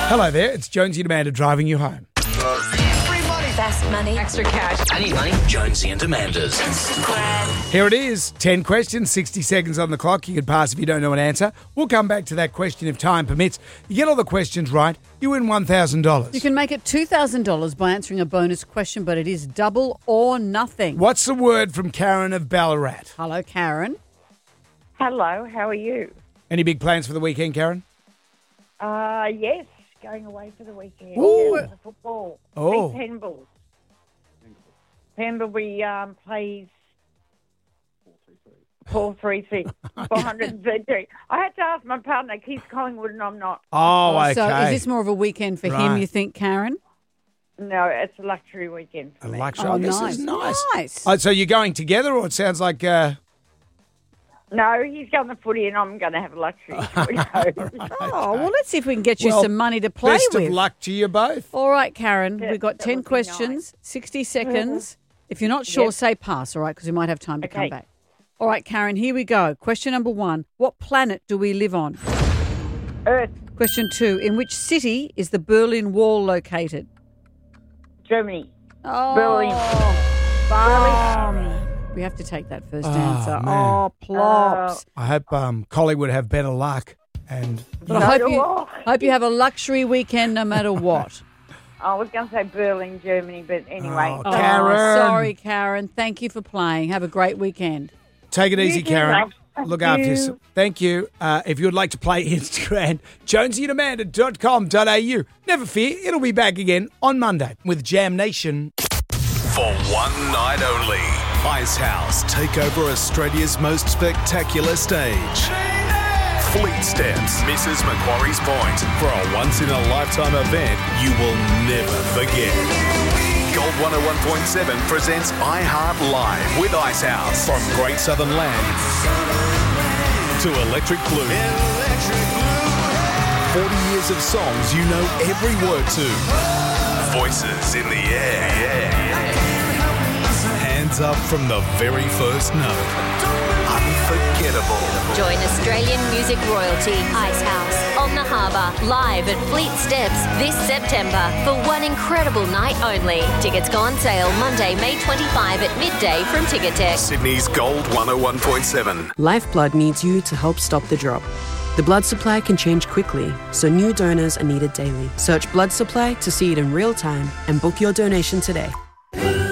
Hello there, it's Jonesy and Amanda driving you home. Free money. Fast money. Extra cash. I need money. Jonesy and Amanda's. Here it is, 10 questions, 60 seconds on the clock. You can pass if you don't know an answer. We'll come back to that question if time permits. You get all the questions right, you win $1,000. You can make it $2,000 by answering a bonus question, but it is double or nothing. What's the word from Karen of Ballarat? Hello, Karen. Hello, how are you? Any big plans for the weekend, Karen? Yes, going away for the weekend. Ooh. Yeah, for the football. Oh. Big Penballs. Pembury plays 4-3-6, 413. I had to ask my partner, he's Collingwood and I'm not. Oh, okay. So is this more of a weekend for him, you think, Karen? No, it's a luxury weekend for A me. luxury. Oh, This nice. is nice. Nice. Oh, so you're going together, or it sounds like... No, he's going to footy and I'm going to have a luxury. Oh, well, let's see if we can get you Well, some money to play best with. of luck to you both. All right, Karen, Yeah, we've got that 10 would be questions, nice. 60 seconds. If you're not sure, Yep. say pass, all right, because we might have time to come Okay. back. All right, Karen, here we go. Question number 1. What planet do we live on? Earth, Question 2. In which city is the Berlin Wall located? Germany. Oh, Berlin. we have to take that first Oh, answer. man. Oh, plops. I hope Collie would have better luck. And But I No, hope you have a luxury weekend no matter what. I was going to say Berlin, Germany, but anyway. Oh, Karen. Sorry, Karen. Thank you for playing. Have a great weekend. take it easy, too, Karen. love. Look Thank after you. yourself. Thank you. If you would like to play Instagram, jonesyandamanda.com.au. Never fear, it'll be back again on Monday with Jam Nation. For one night only, Ice House take over Australia's most spectacular stage. Fleet Steps, Mrs. Macquarie's Point, for a once-in-a-lifetime event you will never forget. Gold 101.7 presents iHeart Live with Ice House. From Great Southern Land to Electric Blue. 40 years of songs you know every word to. Voices in the air. Hands up from the very first note. Unforgettable. Join Australian music royalty Ice House on the Harbour, live at Fleet Steps this September for one incredible night only. Tickets go on sale Monday, May 25 at midday from Ticketek. Sydney's Gold 101.7. Lifeblood needs you to help stop the drop. The blood supply can change quickly, so new donors are needed daily. Search blood supply to see it in real time and book your donation today.